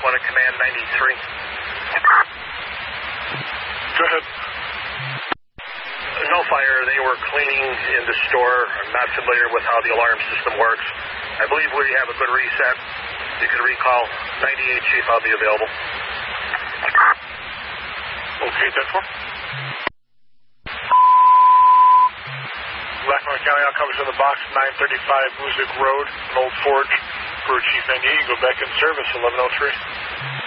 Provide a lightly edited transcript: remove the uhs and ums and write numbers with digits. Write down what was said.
1 to Command 93. Go ahead. No fire. They were cleaning in the store. I'm not familiar with how the alarm system works. I believe we have a good reset. You can recall 98, Chief. I'll be available. Okay, 10-4. Lackawanna County, I'll cover to the box, 935 Music Road, Old Forge, for Chief 98. You go back in service, 1103.